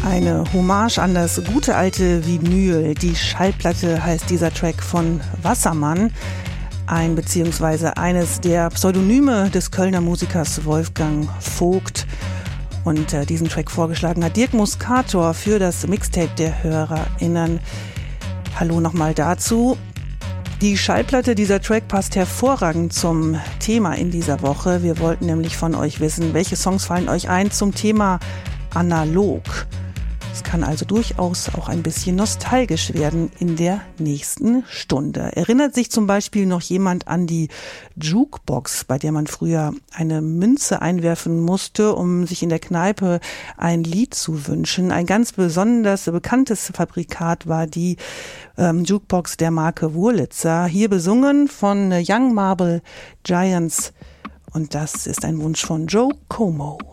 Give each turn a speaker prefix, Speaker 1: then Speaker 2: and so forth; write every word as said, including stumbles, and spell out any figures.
Speaker 1: Eine Hommage an das gute alte Vinyl. Die Schallplatte heißt dieser Track von Wassermann. Ein beziehungsweise eines der Pseudonyme des Kölner Musikers Wolfgang Vogt. Und äh, diesen Track vorgeschlagen hat Dirk Muscator für das Mixtape der HörerInnen. Hallo nochmal dazu. Die Schallplatte, dieser Track passt hervorragend zum Thema in dieser Woche. Wir wollten nämlich von euch wissen, welche Songs fallen euch ein zum Thema analog. Es kann also durchaus auch ein bisschen nostalgisch werden in der nächsten Stunde. Erinnert sich zum Beispiel noch jemand an die Jukebox, bei der man früher eine Münze einwerfen musste, um sich in der Kneipe ein Lied zu wünschen? Ein ganz besonders bekanntes Fabrikat war die ähm, Jukebox der Marke Wurlitzer, hier besungen von Young Marble Giants. Und das ist ein Wunsch von Joe Como.